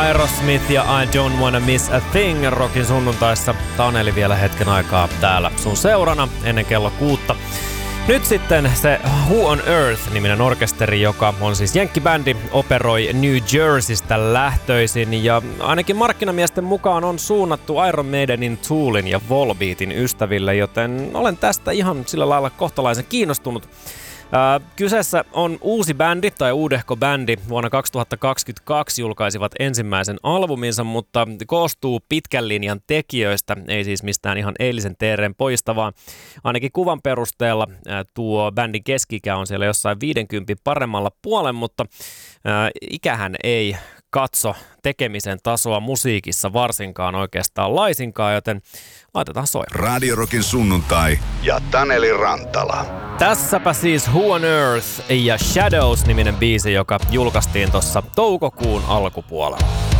Aerosmith ja I Don't Wanna Miss a Thing Rockin sunnuntaissa. Taneli vielä hetken aikaa täällä sun seurana ennen kello 6. Nyt sitten se Who on Earth-niminen orkesteri, joka on siis jenkkibändi, operoi New Jerseystä lähtöisin ja ainakin markkinamiesten mukaan on suunnattu Iron Maidenin, Toolin ja Volbeatin ystäville, joten olen tästä ihan sillä lailla kohtalaisen kiinnostunut. Kyseessä on uusi bändi tai uudehko bändi. Vuonna 2022 julkaisivat ensimmäisen albuminsa, mutta koostuu pitkän linjan tekijöistä, ei siis mistään ihan eilisen teereen pojista, vaan ainakin kuvan perusteella tuo bändin keski-ikä on siellä jossain 50 paremmalla puolen, mutta ikähän ei katso tekemisen tasoa musiikissa varsinkaan oikeastaan laisinkaan, joten laitetaan soi. Radio Rockin sunnuntai ja Taneli Rantala. Tässäpä siis Who on Earth ja Shadows-niminen biisi, joka julkaistiin tuossa toukokuun alkupuolella.